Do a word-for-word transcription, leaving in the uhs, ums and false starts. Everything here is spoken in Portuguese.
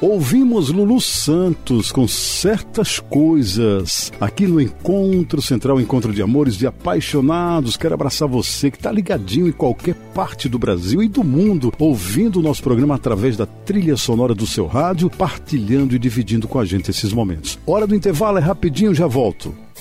Ouvimos Lulu Santos com Certas Coisas, aqui no Encontro Central, Encontro de Amores, de Apaixonados. Quero abraçar você que está ligadinho em qualquer parte do Brasil e do mundo, ouvindo o nosso programa através da trilha sonora do seu rádio, partilhando e dividindo com a gente esses momentos. Hora do intervalo, é rapidinho, já volto.